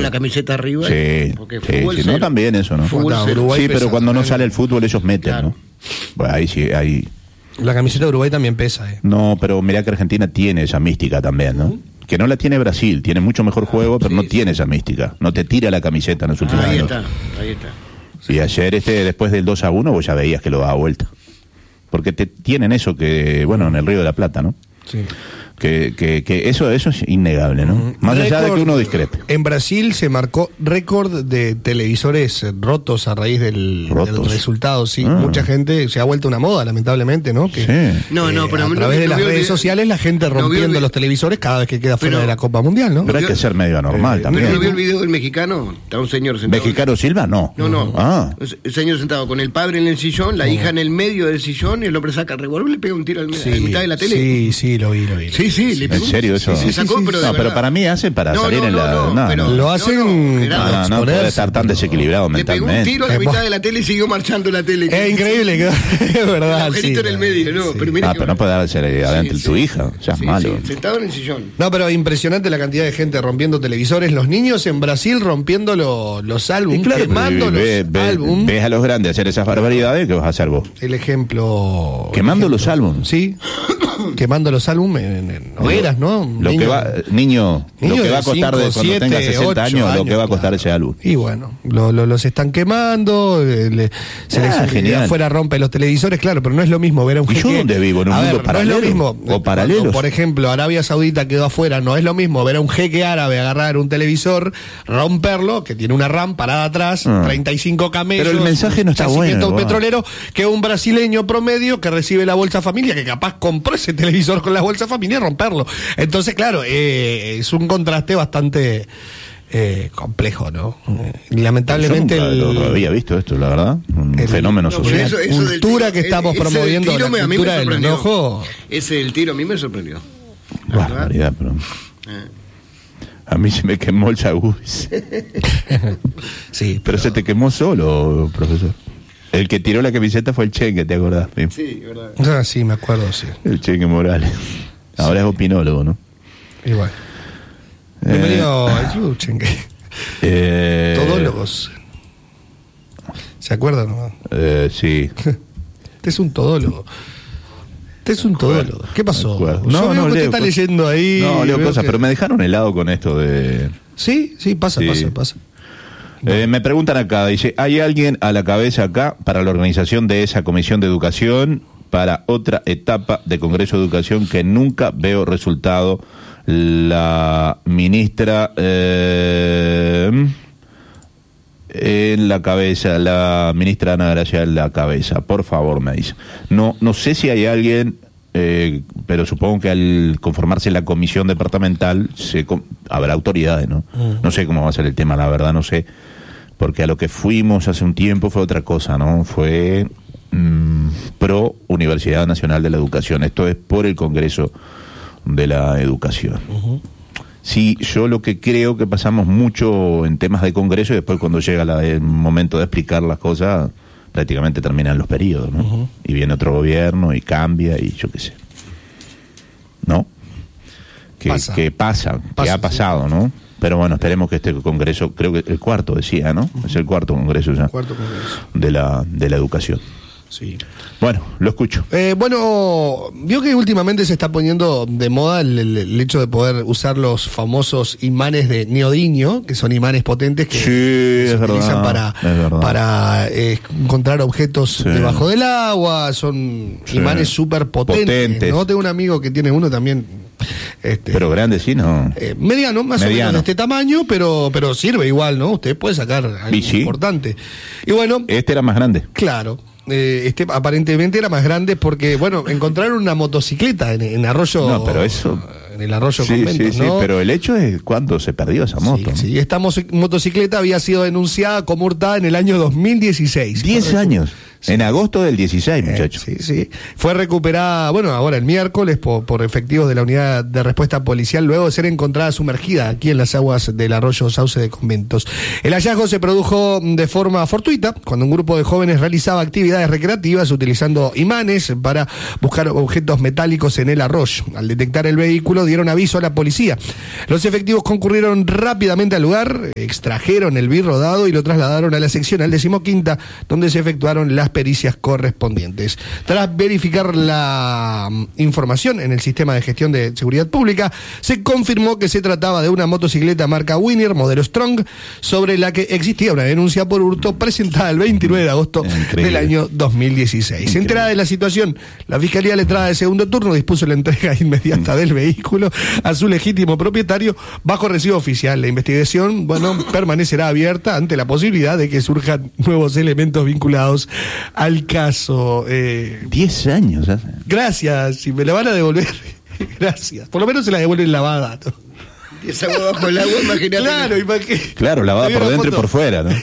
la camiseta arriba. Sí, porque sí, fútbol no también eso, ¿no? Uruguay Sí, pero pesa, cuando no claro. sale el fútbol ellos meten, Claro. ¿no? Bueno, ahí sí, ahí... La camiseta de Uruguay también pesa, No, pero mirá que Argentina tiene esa mística también, ¿no? Que no la tiene Brasil, tiene mucho mejor juego, pero no tiene esa mística. No te tira la camiseta en los últimos Ahí minutos. está. Y ayer, después del 2-1, vos ya veías que lo daba vuelta. Porque tienen eso que, bueno, en el Río de la Plata, ¿no? Sí. Que eso es innegable, ¿no? Más allá de que uno discrepe. En Brasil se marcó récord de televisores rotos a raíz del resultado, sí. Mucha gente, se ha vuelto una moda, lamentablemente, ¿no? Que, sí. No, pero a través de las redes sociales la gente rompiendo los televisores cada vez que queda fuera de la Copa Mundial, ¿no? Pero hay que ser medio anormal también. ¿No vio el video del mexicano? Está un señor sentado. ¿Mexicano Silva? No. No. Ah. El señor sentado con el padre en el sillón, la hija en el medio del sillón, y el hombre saca el revólver y le pega un tiro a la mitad de la tele. Sí, lo vi. Sí, le pegó. ¿En serio eso? Sí, sacó, pero de no, pero verdad. para mí hacen para salir en la... pero- Lo hacen Gerardo, No puede estar tan desequilibrado le pegó un mentalmente. tiro a la mitad de la tele y siguió marchando la tele. Es increíble, es verdad. El agujerito en el medio, ¿no? Pero mira Pero no puede darse adentro tu hija, o sea, es malo. Sí, sentado en el sillón. No, pero impresionante la cantidad de gente rompiendo televisores. Los niños en Brasil rompiendo los álbumes, quemando los álbumes. Ves a los grandes hacer esas barbaridades, ¿qué vas a hacer vos? El ejemplo... Quemando los álbumes. Sí, quemando los álbumes en hogueras, ¿no? Lo que va, niño, lo que de va a costar 5, de cuando 7, tenga 60 8 años, lo que va a costar claro. ese álbum. Y bueno, los están quemando, genial. afuera rompe los televisores, claro, pero no es lo mismo ver a un ¿Y yo jeque... dónde vivo? ¿En un A mundo ver, paralelo? No es lo mismo. ¿O paralelos? Cuando, por ejemplo, Arabia Saudita quedó afuera, no es lo mismo ver a un jeque árabe agarrar un televisor, romperlo, que tiene una RAM parada atrás, 35 camellos... Pero el mensaje no está bueno. petrolero, que un brasileño promedio que recibe la Bolsa Familia, que capaz compró ese televisor con la Bolsa Familia y romperlo. Entonces, claro, es un contraste bastante complejo, ¿no? Lamentablemente... Yo nunca lo había visto esto, la verdad. Un fenómeno social. Eso del cultura tiro, que estamos ese del promoviendo, tiro la a mí me cultura del sorprendió. enojo. Ese del tiro a mí me sorprendió. Barbaridad, pero... A mí se me quemó el saguz. Sí, Pero se te quemó solo, profesor. El que tiró la camiseta fue el Chengue, ¿te acordás? Sí, verdad. Ah, sí, me acuerdo, sí. El Chengue Morales. Ahora es opinólogo, ¿no? Igual. Bienvenido a YouTube, Chengue. Todólogos. ¿Se acuerdan? No? Sí. Este es un todólogo. ¿Qué pasó? No, Yo veo que usted está cosas. leyendo ahí. No, leo veo cosas, que- pero me dejaron helado con esto de... Sí, pasa. Me preguntan acá, dice, ¿hay alguien a la cabeza acá para la organización de esa comisión de educación para otra etapa de Congreso de Educación que nunca veo resultado? La ministra en la cabeza, la ministra Ana Gracia en la cabeza, por favor, me dice. No sé si hay alguien, pero supongo que al conformarse la comisión departamental habrá autoridades, ¿no? No sé cómo va a ser el tema, la verdad, no sé, porque a lo que fuimos hace un tiempo fue otra cosa, ¿no? Fue pro Universidad Nacional de la Educación, esto es por el Congreso de la Educación. Sí, yo lo que creo que pasamos mucho en temas de Congreso y después cuando llega el momento de explicar las cosas, prácticamente terminan los periodos, ¿no? Y viene otro gobierno y cambia y yo qué sé. ¿No? Que ha pasado, ¿no? Pero bueno, esperemos que este Congreso, creo que el cuarto decía, ¿no? Es el cuarto Congreso ya. Cuarto Congreso. De la educación. Sí. Bueno, lo escucho. Bueno, vio que últimamente se está poniendo de moda el hecho de poder usar los famosos imanes de neodimio, que son imanes potentes que se utilizan para encontrar objetos debajo del agua, son imanes súper potentes, ¿no? Tengo un amigo que tiene uno también. Pero grande, sí, ¿no? Mediano, más o menos de este tamaño, pero sirve igual, ¿no? Usted puede sacar algo importante. Y bueno... Este era más grande. Claro. Aparentemente era más grande porque, bueno, encontraron una motocicleta en Arroyo... No, pero eso... En el Arroyo Convento, ¿no? Sí, pero el hecho es cuándo se perdió esa moto. Sí, esta motocicleta había sido denunciada como hurtada en el año 2016. 10 años. Sí. En agosto del 16, muchachos. Sí. Fue recuperada, bueno, ahora el miércoles por efectivos de la unidad de respuesta policial luego de ser encontrada sumergida aquí en las aguas del arroyo Sauce de Conventos. El hallazgo se produjo de forma fortuita cuando un grupo de jóvenes realizaba actividades recreativas utilizando imanes para buscar objetos metálicos en el arroyo. Al detectar el vehículo dieron aviso a la policía. Los efectivos concurrieron rápidamente al lugar, extrajeron el birro dado y lo trasladaron a la seccional 15ª, donde se efectuaron las pericias correspondientes. Tras verificar la información en el sistema de gestión de seguridad pública, se confirmó que se trataba de una motocicleta marca Winner, modelo Strong, sobre la que existía una denuncia por hurto presentada el 29 de agosto del año 2016. Enterada de la situación, la Fiscalía Letrada de Segundo Turno dispuso la entrega inmediata del vehículo a su legítimo propietario bajo recibo oficial. La investigación, permanecerá abierta ante la posibilidad de que surjan nuevos elementos vinculados al caso. 10 años hace. Gracias, si me la van a devolver, gracias. Por lo menos se la devuelven lavada, ¿no? Y esa agua bajo el agua, imagínate. Claro, lavada por dentro y por fuera, ¿no?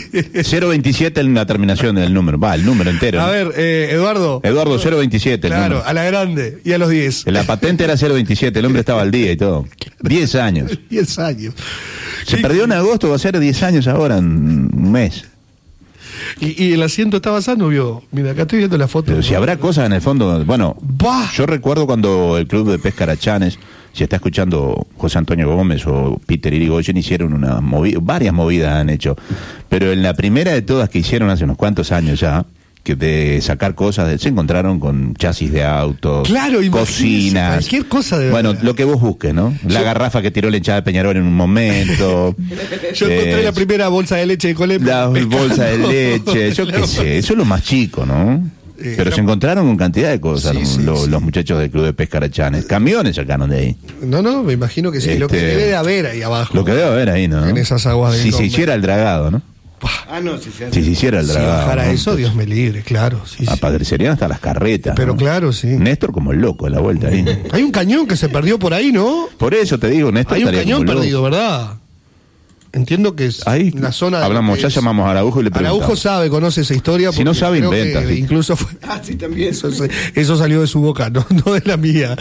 027 en la terminación del número. Va, el número entero. A ver, Eduardo. Eduardo, 027. Claro, a la grande y a los 10. La patente era 027, el hombre estaba al día y todo. 10 años. 10 años. Se perdió en agosto, va a ser 10 años ahora, en un mes. Y el asiento estaba sano, vio. Mira, acá estoy viendo la foto. Pero si habrá cosas en el fondo. Bueno, yo recuerdo cuando el club de pesca Arachanes, si está escuchando José Antonio Gómez o Peter Irigoyen, hicieron varias movidas han hecho. Pero en la primera de todas que hicieron hace unos cuantos años ya, que de sacar cosas, se encontraron con chasis de autos, claro, cocinas, cualquier cosa de bueno, lo que vos busques, ¿no? La garrafa que tiró la hinchada de Peñarol en un momento. Yo encontré la primera bolsa de leche de Colem. La bolsa de leche, yo qué sé, eso es lo más chico, ¿no? Pero se encontraron con cantidad de cosas los muchachos del Club de Pesca Arachanes. Camiones sacaron de ahí. No, me imagino que sí. Lo que debe de haber ahí abajo. Lo que debe haber ahí, ¿no? En esas aguas si se hiciera el dragado, ¿no? Si se hiciera el dragado. Si bajara eso, Dios me libre, claro. Aparecerían hasta las carretas. Pero ¿no? Claro, sí. Néstor como el loco a la vuelta ahí. Hay un cañón que se perdió por ahí, ¿no? Por eso te digo, Néstor. Hay un cañón perdido, ¿verdad? Entiendo que es ahí la zona. Hablamos, ya llamamos a Araujo y le preguntamos. Araujo conoce esa historia. Si no sabe, inventa. Sí. Incluso fue. Sí, también. Eso salió de su boca, no de la mía.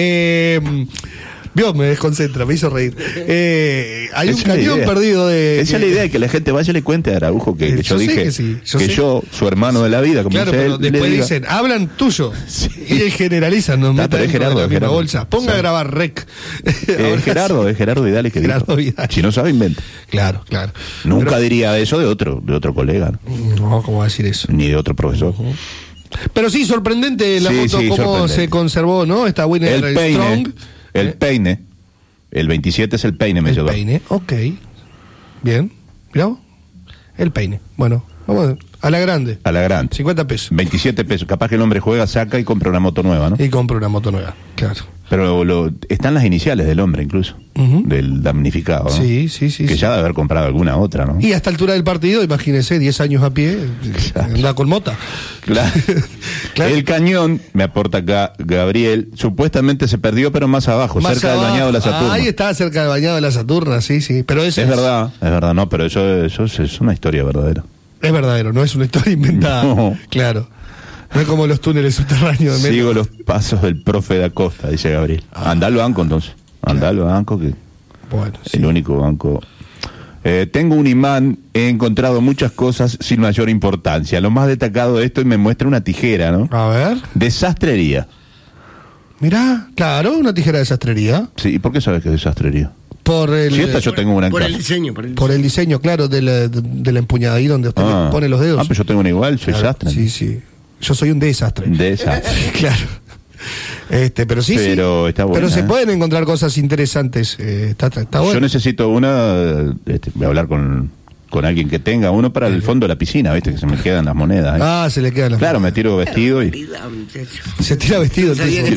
Dios, me desconcentra, me hizo reír. Hay un cañón perdido de. Esa es la idea, de que la gente vaya y le cuente a Araujo que yo dije que, sí, yo, su hermano de la vida, como claro, dice pero él, después dicen, hablan tuyo. Sí. Y generalizan, nos meten en la misma bolsa. Ponga a grabar rec. Es Gerardo Vidal que Gerardo Vidal. Si no sabe, inventa. Claro. Nunca diría eso de otro colega. No, ¿cómo va a decir eso? Ni de otro profesor. Pero sí, sorprendente la foto, cómo se conservó, ¿no? Esta Winner Strong. El peine. El 27 es el peine, me llevó. El peine, ok. Bien. Mirá. El peine. Bueno, vamos a la grande. 50 pesos. 27 pesos. Capaz que el hombre juega, saca y compra una moto nueva, ¿no? Y compra una moto nueva, claro. Pero están las iniciales del hombre incluso, del damnificado, ¿no? Sí. Que ya debe haber comprado alguna otra, ¿no? Y a esta altura del partido, imagínese, 10 años a pie, anda con mota. Claro. El cañón, me aporta acá Gabriel, supuestamente se perdió, pero más abajo, cerca del bañado de la Saturna. Ahí está, cerca del bañado de la Saturna, sí. Pero eso es verdad, no, pero eso es una historia verdadera. Es verdadero, no es una historia inventada. No. Claro. No es como los túneles subterráneos de metro. Sigo los pasos del profe da Costa, dice Gabriel. Andá al banco entonces. Andá al banco, que el único banco. Tengo un imán, he encontrado muchas cosas sin mayor importancia. Lo más destacado de esto, y me muestra una tijera, ¿no? A ver. De sastrería. Mirá, claro, una tijera de sastrería. Sí, ¿y por qué sabes que es de sastrería? Por el diseño. Por el diseño, claro, de la empuñada ahí donde usted le pone los dedos. Pero yo tengo una igual, soy sastre. Sí. Yo soy un desastre. Claro. Pero sí. Pero está buena. Pero se pueden encontrar cosas interesantes. Está bueno. Yo necesito una. Voy a hablar con alguien que tenga uno para el fondo de la piscina, ¿viste? Que se me quedan las monedas. Se le quedan las monedas. Me tiro vestido y. Se tira vestido.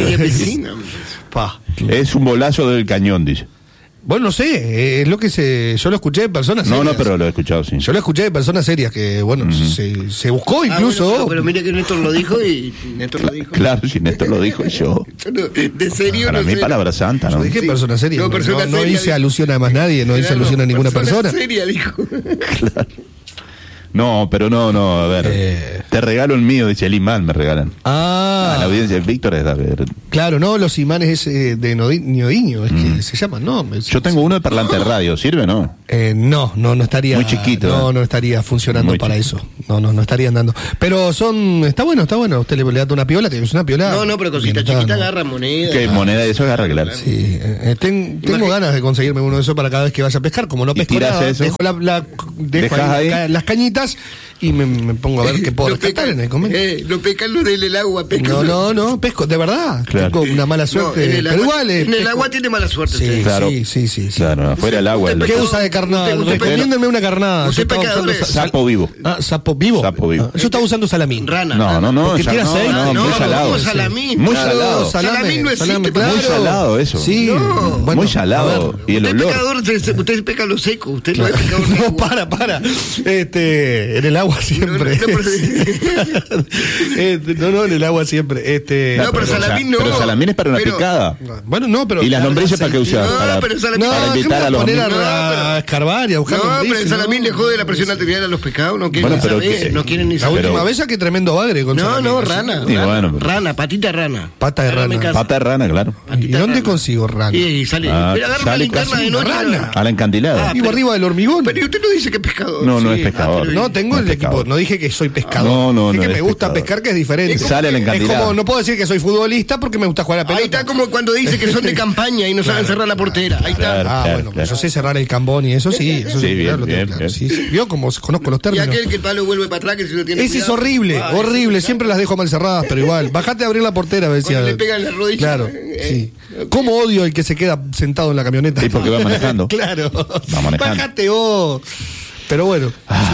Es un bolazo del cañón, dice. Bueno, no sé, es lo que yo lo escuché de personas serias. No, pero lo he escuchado, sí. Yo lo escuché de personas serias que, se buscó incluso. Pero mire que Néstor lo dijo y Néstor lo dijo. Claro, si Néstor lo dijo yo. De serio, para mí, palabra santa, ¿no? Yo dije personas serias. No hice alusión a más nadie, no hice alusión a ninguna persona. Seria, dijo. Claro. No, pero no, a ver. Te regalo el mío, dice el imán, me regalan. Ah. A la audiencia de Víctor es Claro, no, los imanes de neodimio, es que se llaman, ¿no? Yo tengo uno de parlante de radio, ¿sirve, no? No estaría. Muy chiquito. No estaría funcionando Muy para chiquito. eso. No estaría andando. Pero está bueno. Usted le da una piola, es una piola. No, pero cosita chiquita agarra moneda. ¿Qué moneda de eso agarra, claro? Sí, tengo ganas de conseguirme uno de esos para cada vez que vaya a pescar. Como no pesco nada, eso? dejo ahí las cañitas y me pongo a ver qué puedo rescatar en el convento. Lo pescan los del agua. No, pesco, de verdad. Claro. Tengo una mala suerte. Pero igual en el agua tiene mala suerte. Sí, claro. Sí. Claro, afuera del agua. ¿Qué usa de carnada? Recomiéndeme una carnada. Usted pescador es sapo vivo. ¿Sapo vivo? Sapo vivo. Yo estaba usando salamín. Rana. No. Porque tira aceite. Muy salado. Salamín. Muy Claro, salado. Salamín no existe. claro. Muy salado eso. Sí. Muy salado. Y el Usted olor. pescador, usted pesca lo seco. Usted no es pescador de No, agua. para. En el agua siempre. No, en el agua siempre. No, pero salamín no. Pero salamín es para una picada. Bueno, no, pero. ¿Y las lombrices para qué usas? No, pero salamín. para invitar a los poner amigos. a escarbar y a buscar No, pero lombrices, el salamín le jode la presión arterial a los pescados. No quieren Bueno, ni pero saber. que- No quieren ni La saber. última vez, qué tremendo bagre con salamín. No, rana. Sí, bueno, pero- Rana, patita rana. Pata de Hágame rana. caso. Pata de rana, claro. ¿Y Patita dónde rana. consigo rana? Y sale. Ah, Pero agarra una sale linterna casi de noche. rana. A la encantilada. Vivo arriba del hormigón. Pero usted no dice que es pescador. No Sí, es pescador. pero- No, tengo No el es equipo. pescador. No dije que soy pescador. No Dije que es me gusta pescador. pescar, que es diferente. Sale a la Es encantilada. como, no puedo decir que soy futbolista porque me gusta jugar a la Ahí pelota. está como cuando dice que son de campaña y no saben cerrar la portera. Ahí está. Claro. Bueno, pues yo sé cerrar el cambón y eso sí. Eso Sí, bien, claro, lo tengo bien, claro. bien. Sí. Vio como conozco los Y términos. aquel que el palo vuelve para atrás, que si no tiene Ese es cuidado. horrible, Ah, horrible. Siempre las dejo mal cerradas, pero igual. Bajate a abrir la portera, decía. Cuando le pegan la rodilla. Claro, sí. ¿Cómo odio el que se queda sentado en la camioneta? Sí, porque va manejando. Claro. Va manejando. Bájate vos. Pero bueno.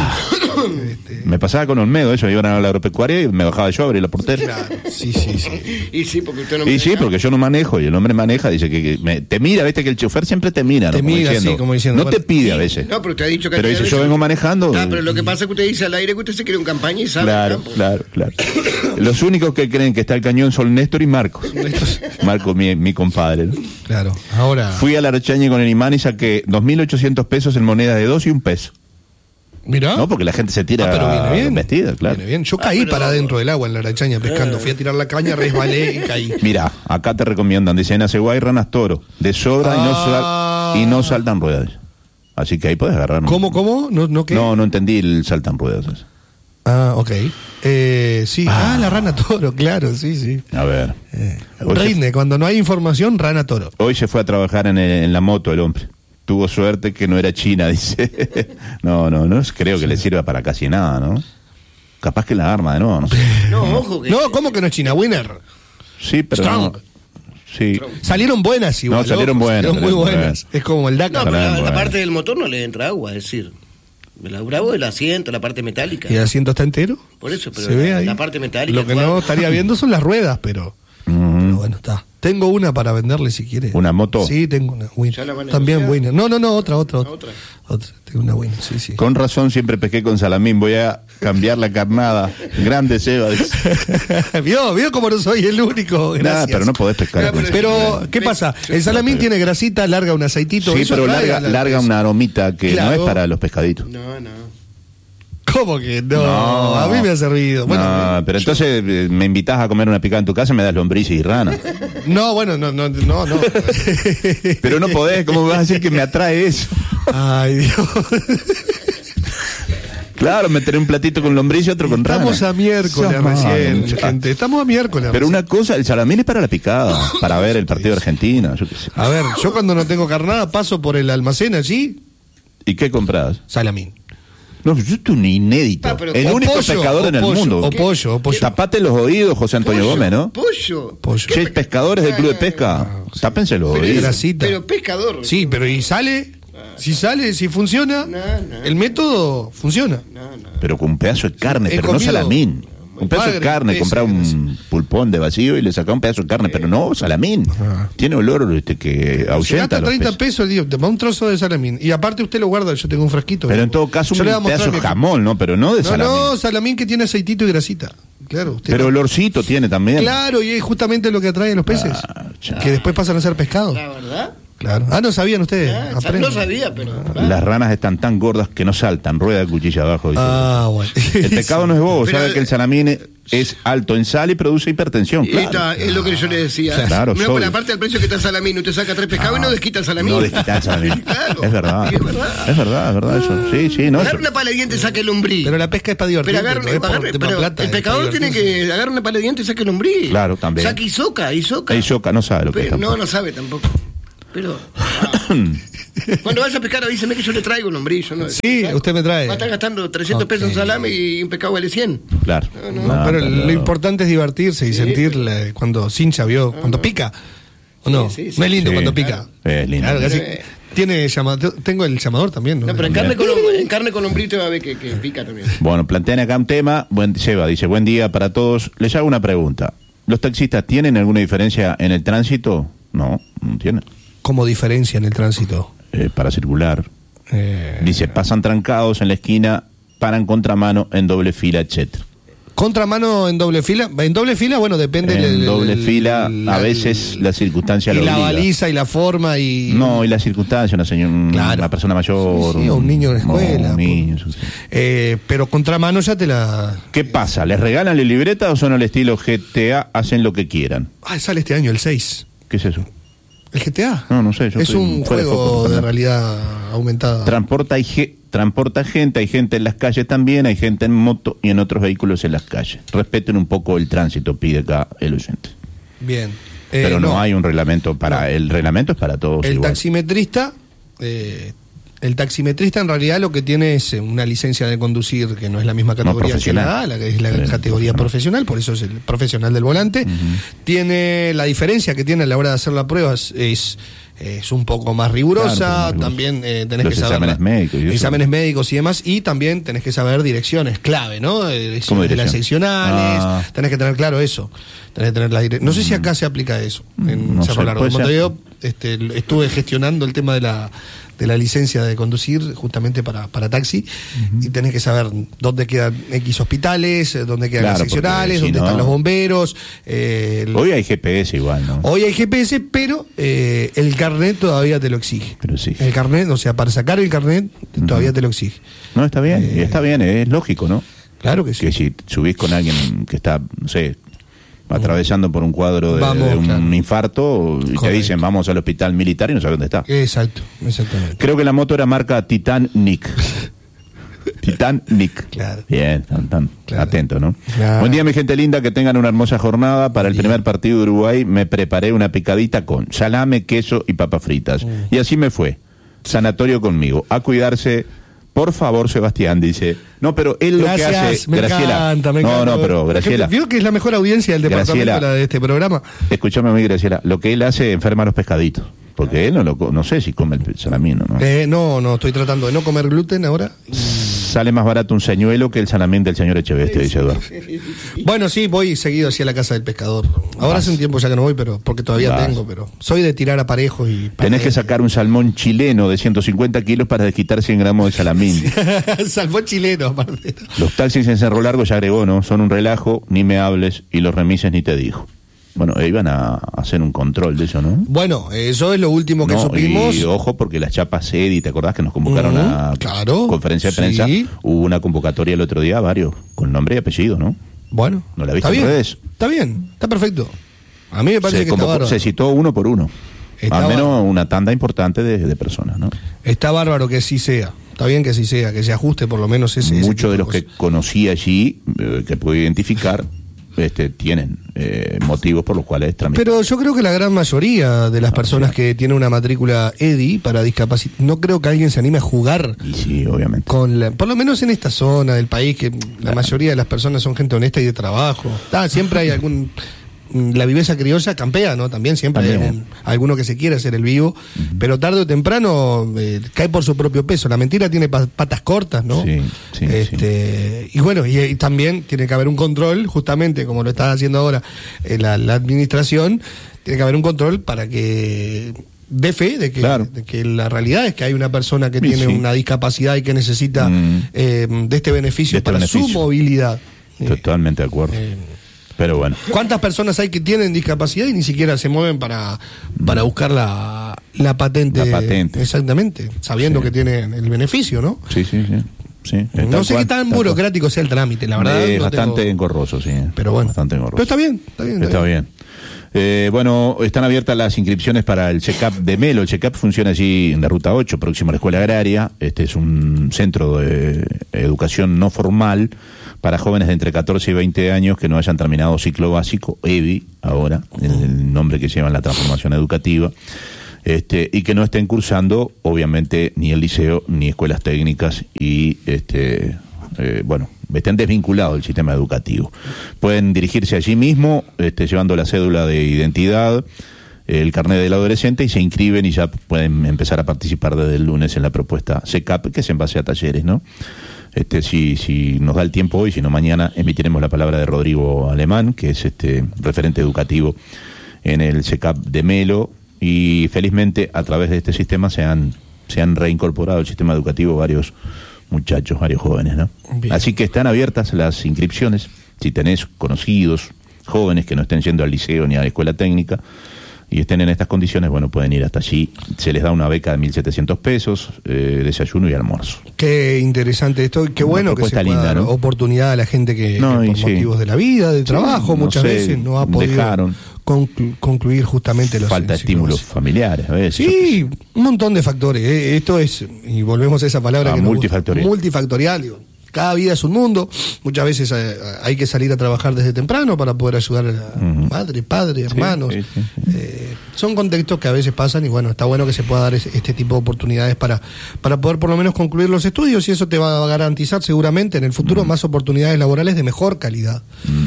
Me pasaba con Olmedo, eso, iban a la agropecuaria y me bajaba yo a abrir la portera. Claro, sí. Y sí, porque usted no Y sí, maneja. porque yo no manejo y el hombre maneja, dice te mira, viste que el chofer siempre te mira, ¿no? Te mira, sí, como diciendo, no te bueno. pide a veces. No, pero usted ha dicho que Pero dice, yo vengo manejando. Pero lo que pasa es que usted dice al aire que usted se quiere un campaña y sabe. Claro, ¿no? claro. Los únicos que creen que está el cañón son Néstor y Marcos. Marcos, mi compadre, ¿no? Claro. Ahora. Fui a la Arachañi con el imán y saqué 2.800 pesos en monedas de 2 y 1 peso. Mirá. No, porque la gente se tira pero viene bien. vestida, claro. Viene bien. Yo caí para adentro del agua en la arachaña pescando. Fui a tirar la caña, resbalé y caí. Mira, acá te recomiendan, dicen Aceguay, ranas toro, de sobra y no saltan ruedas. Así que ahí puedes agarrar. ¿Cómo? ¿No qué? No entendí el saltan ruedas. Ok. Sí. La rana toro, claro, sí. A ver. Rinde, cuando no hay información, rana toro. Hoy se fue a trabajar en la moto el hombre. Tuvo suerte que no era China, dice. No, creo que le sirva para casi nada, ¿no? Capaz que la arma de nuevo, no sé. No, ojo que. No, ¿cómo que no es China Winner? Sí, pero Strong. no. Sí. Salieron buenas igual. No, salieron ojo, buenas, salieron muy salieron buenas. buenas. Es como el No, Dakar. pero Bueno. la parte del motor no le entra agua, es decir. La bravo del asiento, la parte metálica. ¿Y el asiento está entero? Por eso, pero Se ve ahí. la parte metálica. Lo que no estaría viendo son las ruedas, pero bueno, está. Tengo una para venderle si quiere. ¿Una moto? Sí, tengo una Winner. ¿Ya la van a También negociar? Winner. No, otra. ¿Otra? Tengo una Winner, sí. Con razón siempre pesqué con salamín. Voy a cambiar la carnada. Grande Seba. Dice. ¿Vio cómo no soy el único? Gracias. Nada, pero no podés pescar. con Pero, salamín. ¿qué pasa? El salamín tiene grasita, larga un aceitito. Sí, eso pero trae larga una aromita que Claro. no es para los pescaditos. No. ¿Cómo que no? A mí me ha servido. Bueno, no, pero entonces me invitas a comer una picada en tu casa y me das lombrices y rana. no. Pero no podés, ¿cómo me vas a decir que me atrae eso? Ay, Dios. Claro, meteré un platito con lombriz y otro con rana. Estamos a miércoles Seas recién, malo, gente. Estamos a miércoles. Pero recién. una cosa, el salamín es para la picada, para ver el partido de Argentina. Yo qué sé. A ver, yo cuando no tengo carnada paso por el almacén allí, ¿Y qué compras? salamín. No, yo estoy un inédito. Ah, pero- El O único pollo, pescador o en el pollo, mundo. o pollo. Tapate los oídos, José Antonio Gómez, ¿no? Pollo. Pollo. Che, pescadores del Club de Pesca, tápense los Pero oídos. grasita. Pero pescador. Sí, pero ¿y sale? Si sale, si funciona, No. el método funciona. No. Pero con un pedazo de carne, He pero no comido. salamín. Un pedazo de Padre, carne, ese, comprar un pulpón de vacío y le saca un pedazo de carne, pero no salamín. Tiene olor que Se ahuyenta gasta a los 30 peces. pesos, digo, te va un trozo de salamín. Y aparte usted lo guarda, yo tengo un frasquito. Pero en todo caso Yo un le voy a mostrar pedazo de mi- jamón, ¿no? Pero no de salamín. No, salamín que tiene aceitito y grasita. Claro, usted Pero no- olorcito tiene también. Claro, y es justamente lo que atrae a los peces. Ah, chao. que después pasan a ser pescados. La verdad. Claro. No sabían ustedes. No sabía, pero... Las ranas están tan gordas que no saltan, rueda de cuchilla abajo. Dice. Bueno. El pescado no es bobo, sabe que el salamín es alto en sal y produce hipertensión. Claro. Es lo que yo le decía. Claro, no, por la parte del precio que está el salamín, usted saca 3 pescados y no desquita el salamín. No desquita el salamín. Claro. Es verdad. Es verdad eso. Sí, no. Agarra una pala de dientes y saque el lombriz. Pero la pesca es para divertir. Pero el pescador tiene que agarrar una pala de dientes y saque el lombriz. Claro, también. Saque isoca. Isoca no sabe lo que es. No sabe tampoco. Pero cuando vas a pescar avíseme que yo le traigo un lombriz. ¿No? Sí, usted me trae. Va a estar gastando 300 pesos en salame y un pescado vale 100. Claro. Pero lo importante es divertirse y sentir cuando cincha, cuando pica. ¿O no? Sí. No es lindo cuando pica. Es lindo. Claro, casi, tiene llamador, tengo el llamador también. No, pero en carne con lombriz te va a ver que pica también. Bueno, plantean acá un tema. Seba dice, buen día para todos. Les hago una pregunta. ¿Los taxistas tienen alguna diferencia en el tránsito? No tienen. ¿Cómo diferencia en el tránsito? Para circular. Dice, pasan trancados en la esquina, paran contramano en doble fila, etcétera. ¿Contramano en doble fila? En doble fila, bueno, depende... En doble fila, a veces la circunstancia lo obliga. Y la baliza y la forma y... No, y la circunstancia, una persona mayor... Sí, o un niño en la escuela. Un niño, pero contramano ya te la... ¿Qué pasa? ¿Les regalan la libreta o son al estilo GTA, hacen lo que quieran? Sale este año, el 6. ¿Qué es eso? ¿El GTA? No sé. Es un juego de realidad aumentada. Transporta gente, hay gente en las calles también, hay gente en moto y en otros vehículos en las calles. Respeten un poco el tránsito, pide acá el oyente. Bien. Pero no hay un reglamento para... El reglamento es para todos. El taximetrista... El taximetrista en realidad lo que tiene es una licencia de conducir que no es la misma categoría que la A, que es la categoría profesional, por eso es el profesional del volante. Tiene la diferencia que tiene a la hora de hacer la prueba es un poco más rigurosa, también tenés que saber exámenes médicos y demás, y también tenés que saber direcciones clave, ¿no? Direcciones de las seccionales, tenés que tener claro eso. Tenés que tener no sé si acá se aplica eso en Cerro Largo. En Montevideo estuve gestionando el tema de la licencia de conducir justamente para taxi, y tenés que saber dónde quedan X hospitales, dónde quedan las seccionales, dónde están los bomberos. Hoy hay GPS igual, ¿no? Hoy hay GPS, pero el carnet todavía te lo exige. Pero sí. El carnet, o sea, para sacar el carnet todavía te lo exige. No, está bien, es lógico, ¿no? Claro que sí. Que si subís con alguien que está, no sé, atravesando por un cuadro de un infarto y te dicen vamos al hospital militar y no sabes dónde está. Exactamente. Creo que la moto era marca Titanic. Titanic. Claro. Bien, tan atento, ¿no? Claro. Buen día, mi gente linda, que tengan una hermosa jornada. Para el primer partido de Uruguay me preparé una picadita con salame, queso y papas fritas. Y así me fue. Sanatorio conmigo. A cuidarse. Por favor, Sebastián, dice. No, pero él lo que hace... Graciela. Me encanta. No, pero Graciela. Vio que es la mejor audiencia del departamento de este programa. Escúchame a mí, Graciela. Lo que él hace enferma a los pescaditos. Porque él no sé si come el salamín o no. No, estoy tratando de no comer gluten ahora. Sale más barato un señuelo que el salamín del señor Echeveste, dice Eduardo. Bueno, sí, voy seguido hacia la casa del pescador. Ahora hace un tiempo ya que no voy, pero porque todavía tengo, pero soy de tirar aparejos y... Tenés que sacar un salmón chileno de 150 kilos para desquitar 100 gramos de salamín. Salmón chileno, aparte. Los taxis en Cerro Largo ya agregó, ¿no? Son un relajo, ni me hables, y los remises ni te dijo. Bueno, iban a hacer un control de eso, ¿no? Bueno, eso es lo último que supimos. Y ojo, porque las chapas EDI, ¿te acordás que nos convocaron a conferencia de prensa? Hubo una convocatoria el otro día, varios, con nombre y apellido, ¿no? Bueno. ¿No la viste en redes? Está bien, está perfecto. A mí me parece que está bárbaro. Se citó uno por uno. Al menos una tanda importante de personas, ¿no? Está bárbaro que sí sea. Está bien que sí sea, que se ajuste por lo menos ese... Muchos de los que conocí allí, que pude identificar... tienen motivos por los cuales tramitan. Pero yo creo que la gran mayoría de las personas que tienen una matrícula EDI para discapacidad, no creo que alguien se anime a jugar. Y sí, obviamente. Por lo menos en esta zona del país, que la mayoría de las personas son gente honesta y de trabajo. Siempre hay algún... La viveza criolla campea, ¿no? También siempre hay alguno que se quiere hacer el vivo, pero tarde o temprano cae por su propio peso. La mentira tiene patas cortas, ¿no? Sí. Y bueno, y también tiene que haber un control, justamente como lo está haciendo ahora la administración, tiene que haber un control para que dé fe de que la realidad es que hay una persona que tiene una discapacidad y que necesita de este beneficio para su movilidad. Totalmente de acuerdo. Pero bueno. ¿Cuántas personas hay que tienen discapacidad y ni siquiera se mueven para buscar la patente? La patente. Exactamente, sabiendo que tienen el beneficio, ¿no? Sí. No sé qué tan burocrático sea el trámite, la verdad. Es bastante engorroso, sí. Pero bueno. Bastante engorroso. Pero está bien. Está bien. Bueno, están abiertas las inscripciones para el CECAP de Melo. El CECAP funciona allí en la Ruta 8, próximo a la Escuela Agraria. Este es un centro de educación no formal para jóvenes de entre 14 y 20 años que no hayan terminado ciclo básico, EBI, ahora, el nombre que llevan la transformación educativa, y que no estén cursando, obviamente, ni el liceo ni escuelas técnicas y, estén desvinculados del sistema educativo. Pueden dirigirse allí mismo, llevando la cédula de identidad, el carnet del adolescente, y se inscriben y ya pueden empezar a participar desde el lunes en la propuesta CECAP, que es en base a talleres, ¿no? Si nos da el tiempo hoy, si no mañana, emitiremos la palabra de Rodrigo Alemán, que es referente educativo en el CECAP de Melo, y felizmente a través de este sistema se han reincorporado al sistema educativo varios muchachos, varios jóvenes, ¿no? Bien. Así que están abiertas las inscripciones. Si tenés conocidos, jóvenes que no estén yendo al liceo ni a la escuela técnica y estén en estas condiciones, bueno, pueden ir hasta allí. Se les da una beca de 1.700 pesos, desayuno y almuerzo. Qué interesante esto, qué bueno que se pueda dar, ¿no?, oportunidad a la gente que por motivos de la vida, de trabajo, muchas veces no ha podido concluir justamente los falta estímulos familiares a veces. Sí, un montón de factores. Esto es, y volvemos a esa palabra, multifactorial. Digo. Cada vida es un mundo. Muchas veces hay que salir a trabajar desde temprano para poder ayudar a la madre, padre, hermanos. Sí. Son contextos que a veces pasan y bueno, está bueno que se pueda dar este tipo de oportunidades para poder por lo menos concluir los estudios, y eso te va a garantizar seguramente en el futuro más oportunidades laborales de mejor calidad.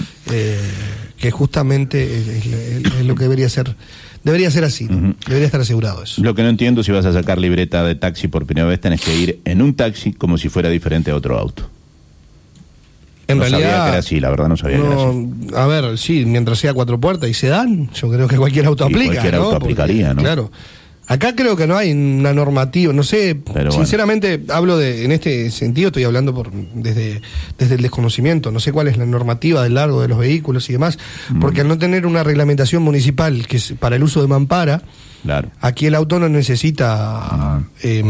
Que justamente es lo que debería ser así, ¿no? Debería estar asegurado eso. Lo que no entiendo, si vas a sacar libreta de taxi por primera vez, tenés que ir en un taxi como si fuera diferente a otro auto. En realidad sabía que era así, la verdad no sabía que era así. A ver, sí, mientras sea 4 puertas y sedán, yo creo que cualquier auto aplica. Cualquier auto aplicaría, ¿no? Claro. Acá creo que no hay una normativa, no sé, pero sinceramente hablo en este sentido, estoy hablando desde el desconocimiento, no sé cuál es la normativa del largo de los vehículos y demás, porque al no tener una reglamentación municipal que es para el uso de mampara, claro, aquí el auto no necesita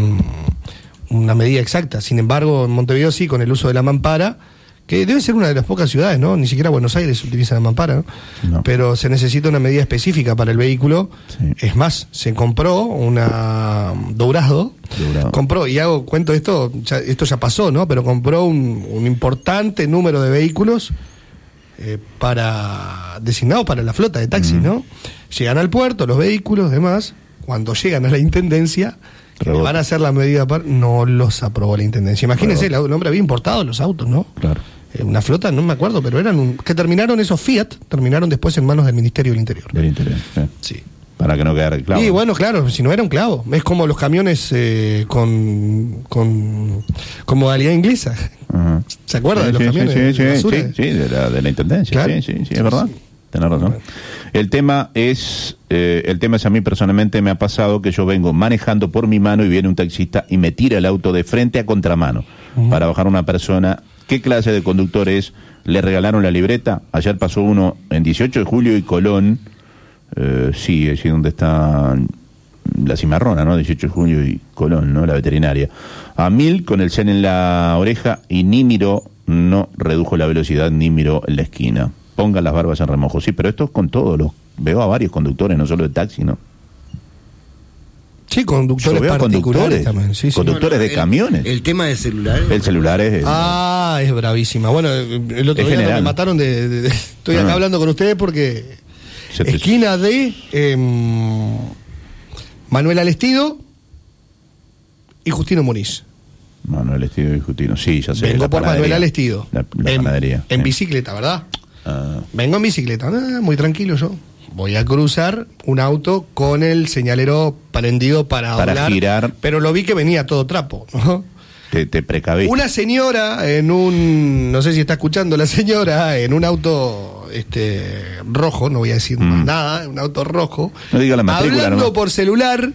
una medida exacta. Sin embargo, en Montevideo sí, con el uso de la mampara, que debe ser una de las pocas ciudades, ¿no? Ni siquiera Buenos Aires utiliza la mampara, ¿no? No. Pero se necesita una medida específica para el vehículo. Sí. Es más, se compró una Dourado. Compró, y cuento esto ya pasó, ¿no? Pero compró un importante número de vehículos designados para la flota de taxis, ¿no? Llegan al puerto, los vehículos, demás, cuando llegan a la intendencia, que van a hacer la medida no los aprobó la intendencia. Imagínense, el hombre había importado los autos, ¿no? Claro. Una flota, no me acuerdo, pero que terminaron esos Fiat, terminaron después en manos del Ministerio del Interior. Del Interior, sí. Para que no quedara clavo. Y bueno, claro, si no era un clavo. Es como los camiones con modalidad inglesa. ¿Se acuerdan de los camiones? Sí, de la intendencia. Claro. Sí, es verdad. Tenés razón. Bueno. El tema es a mí personalmente me ha pasado que yo vengo manejando por mi mano y viene un taxista y me tira el auto de frente a contramano para bajar una persona. ¿Qué clase de conductor es? ¿Le regalaron la libreta? Ayer pasó uno en 18 de julio y Colón, sí, allí donde está la cimarrona, ¿no? 18 de julio y Colón, ¿no? La veterinaria. A 1000 con el CEN en la oreja y ni miró, no redujo la velocidad ni miró en la esquina. Pongan las barbas en remojo. Sí, pero esto es con todos veo a varios conductores, no solo de taxi, ¿no? Sí, conductores particulares también. Sí, conductores de camiones. El tema del celular. El celular es... es bravísima. Bueno, el otro día me mataron estoy acá hablando con ustedes porque... Esquina de Manuel Alestido y Justino Muniz. Manuel Alestido y Justino, sí, ya sé. Vengo por Manuel Alestido. La panadería. En bicicleta, ¿verdad? Vengo en bicicleta, muy tranquilo yo. Voy a cruzar un auto con el señalero prendido para doblar, girar. Pero lo vi que venía todo trapo, ¿no? Te precaviste. Una señora no sé si está escuchando la señora, en un auto rojo, no voy a decir más nada, un auto rojo. No diga la matrícula. Hablando por celular,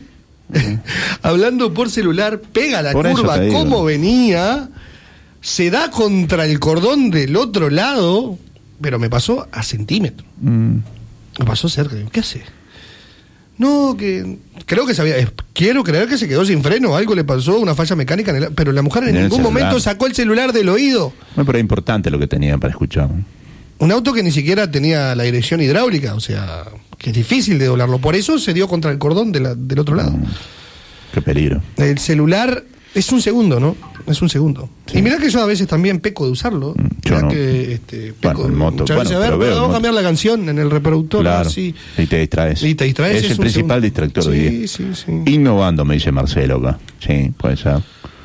pega la curva como venía, se da contra el cordón del otro lado. pero me pasó a centímetros. Me pasó cerca. ¿Qué hace? No, que creo que quiero creer que se quedó sin freno, algo le pasó, una falla mecánica, pero la mujer en ningún momento sacó el celular del oído. No, pero es importante lo que tenía para escuchar. Un auto que ni siquiera tenía la dirección hidráulica, o sea, que es difícil de doblarlo. Por eso se dio contra el cordón del otro lado. Qué peligro. El celular es un segundo, ¿no? Es un segundo. Sí. Y mirá que yo a veces también peco de usarlo. Yo no. Que, peco en moto. Muchas veces, a ver, vamos a cambiar la canción en el reproductor. Claro. Así. Y te distraes. Es el principal distractor de día. Sí. Innovando, me dice Marcelo acá. Sí, puede ser.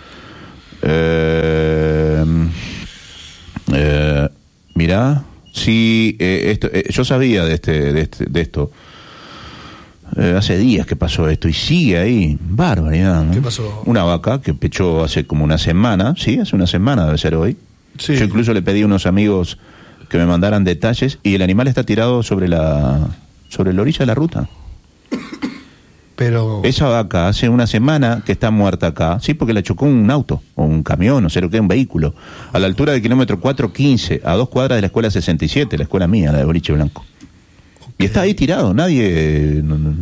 Mirá. Sí, yo sabía de esto. Hace días que pasó esto y sigue ahí. Barbaridad, ¿no? ¿Qué pasó? Una vaca que pechó hace como una semana. Sí, hace una semana, debe ser hoy. Sí. Yo incluso le pedí a unos amigos que me mandaran detalles y el animal está tirado sobre la orilla de la ruta. Pero esa vaca hace una semana que está muerta acá, sí, porque la chocó un auto o un camión, o sé lo que, un vehículo, a la altura del kilómetro 415, a 2 cuadras de la escuela 67, la escuela mía, la de Boliche Blanco. Okay. Y está ahí tirado, nadie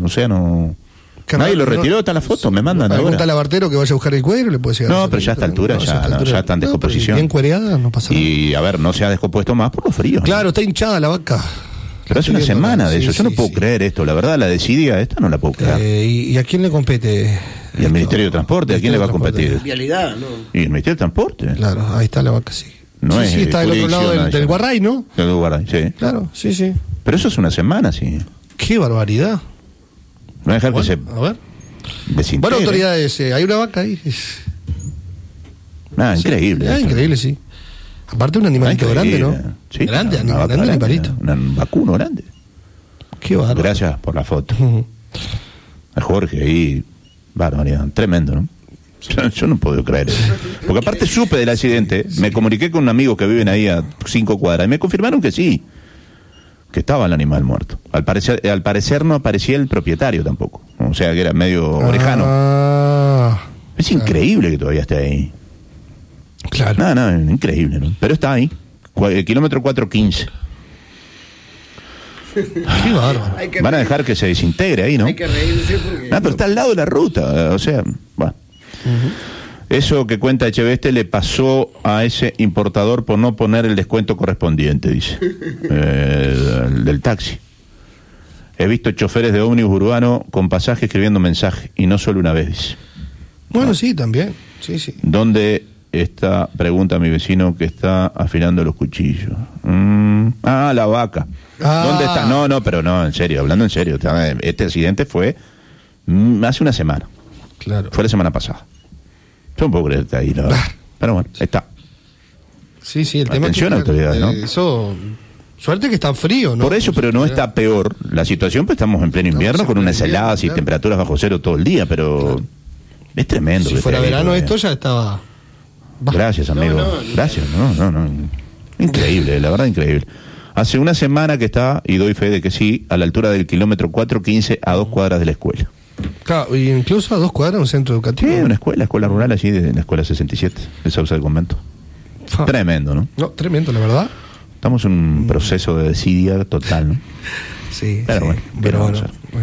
lo retiró, está la foto, me mandan ahora. ¿Pregunta al abartero que vaya a buscar el cuero? ¿Le puede llegar? No, pero ya a esta altura, ya está en descomposición. Bien cuereada, no pasa nada. Y a ver, no se ha descompuesto más por los fríos. Claro, ¿no? Está hinchada la vaca. Pero hace una semana de eso, yo no puedo creer esto, la verdad, la desidia esta no la puedo creer. ¿Y a quién le compete? Y al Ministerio de Transporte, ¿a quién le va a competir? Vialidad, ¿no? Y el Ministerio de Transporte. Claro, ahí está la vaca, sí. No sí, está del otro lado del Guarray, ¿no? Del Guarray, sí. Claro, sí. Pero eso es una semana, sí. ¡Qué barbaridad! No dejar que se A ver. desintegre. Bueno, autoridades, hay una vaca ahí. Increíble. Increíble, sí. Aparte un animalito grande, ¿no? Sí, grande animalito. Un vacuno grande. Qué bárbaro. Gracias por la foto. A Jorge ahí, barbaridad, tremendo, ¿no? Yo no puedo creer eso. Porque aparte supe del accidente, me comuniqué con un amigo que viven ahí a 5 cuadras y me confirmaron que sí, que estaba el animal muerto. Al parecer no aparecía el propietario tampoco. O sea que era medio orejano. Es increíble que todavía esté ahí. Claro. No, increíble, ¿no? Pero está ahí, el kilómetro 415. Qué bárbaro. Van a dejar que se desintegre ahí, ¿no? Hay que reírse porque... pero está al lado de la ruta, o sea, bueno. Eso que cuenta Echeveste le pasó a ese importador por no poner el descuento correspondiente, dice. El del taxi. He visto choferes de ómnibus urbano con pasaje escribiendo mensajes, y no solo una vez, dice. Bueno, sí, también. Sí. ¿Dónde está, pregunta mi vecino que está afilando los cuchillos? La vaca. ¿Dónde está? No, pero no, en serio, hablando en serio. Este accidente fue hace una semana. Claro. Fue la semana pasada. Yo no puedo creerte ahí, la verdad. Pero bueno, está. Sí, el tema atención a autoridades, ¿no? Eso, suerte que está frío, ¿no? Por eso, pero no está peor la situación, pues estamos en pleno invierno con unas heladas y temperaturas bajo cero todo el día, pero es tremendo. Si fuera verano esto ya estaba... Gracias, amigo. Gracias, no. Increíble, la verdad, increíble. Hace una semana que está, y doy fe de que sí, a la altura del kilómetro 415 a 2 cuadras de la escuela. Claro, y incluso a 2 cuadras un centro educativo. Sí, una escuela rural allí, de la escuela 67, de Sauce del Convento. Tremendo, ¿no? No, tremendo, la verdad. Estamos en un proceso de desidia total, ¿no? Sí. Pero bueno.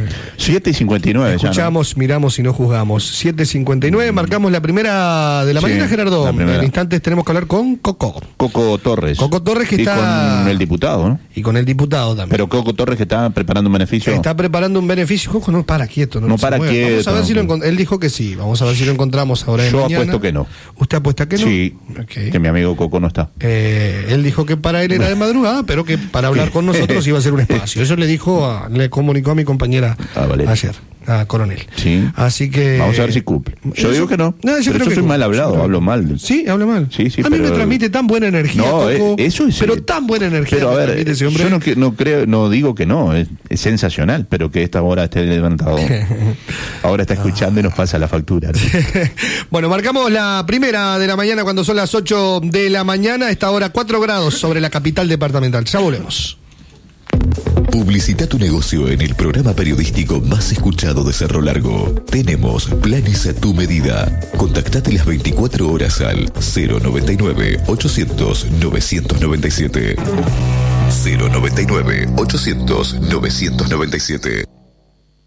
7:59. Escuchamos, miramos y no juzgamos. 7:59, marcamos la primera de la mañana, Gerardo. En instantes tenemos que hablar con Coco Torres. Coco Torres que está... con el diputado, ¿no? Y con el diputado también. Pero Coco Torres que está preparando un beneficio. Está preparando un beneficio. Coco no para quieto. No para quieto. Vamos a ver si él dijo que sí. Vamos a ver si lo encontramos ahora de mañana. Yo apuesto que no. ¿Usted apuesta que no? Sí, que mi amigo Coco no está. Él dijo que para él era de madrugada, pero que para hablar con nosotros iba a ser un espacio. Eso le comunicó a mi compañera ayer, a Coronel. Sí. Así que... Vamos a ver si cumple. Yo digo que no. Yo pero yo soy mal hablado, hablo mal. Sí, hablo mal. Sí, a mí me transmite tan buena energía, Coco, eso es... Pero tan buena energía pero a ver, ese hombre. Yo no digo que no, es sensacional, pero que esta hora esté levantado. Ahora está escuchando y nos pasa la factura, ¿no? Bueno, marcamos la primera de la mañana cuando son las 8 de la mañana. Esta hora 4 grados sobre la capital departamental. Ya volvemos. Publicita tu negocio en el programa periodístico más escuchado de Cerro Largo. Tenemos planes a tu medida. Contactate las 24 horas al 099 800 997. 099 800 997.